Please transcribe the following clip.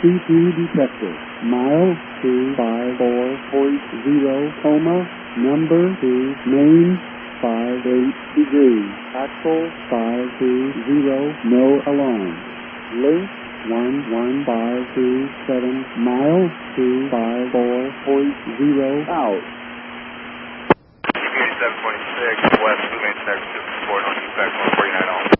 CP detected. Mile 254.0, coma, number 2, main, 58 degrees, axle 520, no alarm. Link 11527, mile 254.0, out. CP 726, west, main sector 54, on back 149 on.